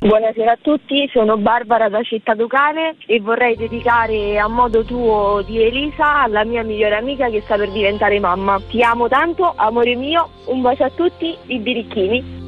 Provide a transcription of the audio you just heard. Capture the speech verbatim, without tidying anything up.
Buonasera a tutti, sono Barbara da Città Ducale e vorrei dedicare a modo tuo di Elisa alla mia migliore amica che sta per diventare mamma. Ti amo tanto, amore mio, un bacio a tutti, i birichini.